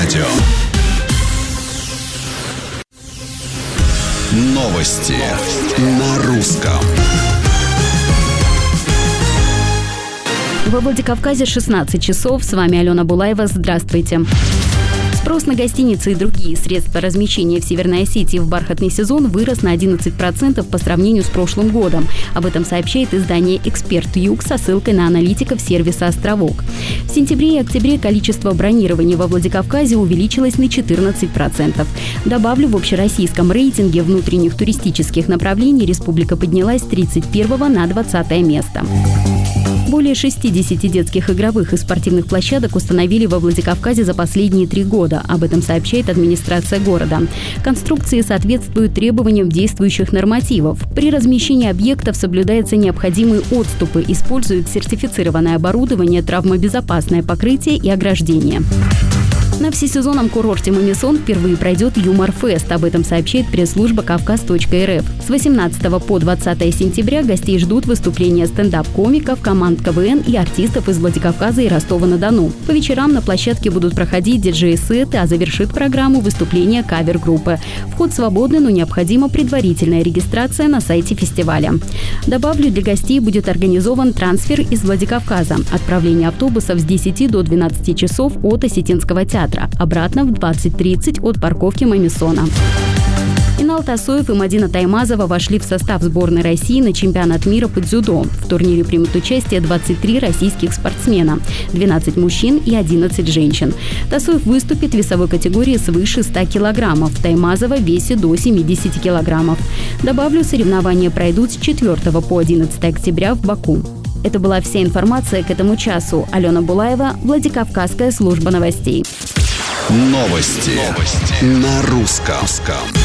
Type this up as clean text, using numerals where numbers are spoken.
радио. Новости на русском. Во Владикавказе 16 часов. С вами Алена Булаева. Здравствуйте. Спрос на гостиницы и другие средства размещения в Северной Осетии в бархатный сезон вырос на 11% по сравнению с прошлым годом. Об этом сообщает издание «Эксперт Юг» со ссылкой на аналитиков сервиса «Островок». В сентябре и октябре количество бронирований во Владикавказе увеличилось на 14%. Добавлю, в общероссийском рейтинге внутренних туристических направлений республика поднялась с 31 на 20 место. Более 60 детских игровых и спортивных площадок установили во Владикавказе за последние 3 года. Об этом сообщает администрация города. Конструкции соответствуют требованиям действующих нормативов. При размещении объектов соблюдаются необходимые отступы, используют сертифицированное оборудование, травмобезопасное покрытие и ограждение. На всесезонном курорте Мамисон впервые пройдет Юмор-фест. Об этом сообщает пресс-служба Кавказ.рф. С 18 по 20 сентября гостей ждут выступления стендап-комиков, команд КВН и артистов из Владикавказа и Ростова-на-Дону. По вечерам на площадке будут проходить диджей-сеты, а завершит программу выступление кавер-группы. Вход свободный, но необходима предварительная регистрация на сайте фестиваля. Добавлю, для гостей будет организован трансфер из Владикавказа. Отправление автобусов с 10 до 12 часов от Осетинского театра. Обратно в 20:30 от парковки Мамисона. Инал Тасоев и Мадина Таймазова вошли в состав сборной России на чемпионат мира по дзюдо. В турнире примут участие 23 российских спортсмена, 12 мужчин и 11 женщин. Тасоев выступит в весовой категории свыше 100 килограммов, Таймазова в весе до 70 килограммов. Добавлю, соревнования пройдут с 4 по 11 октября в Баку. Это была вся информация к этому часу. Алена Булаева, Владикавказская служба новостей. Новости на русском.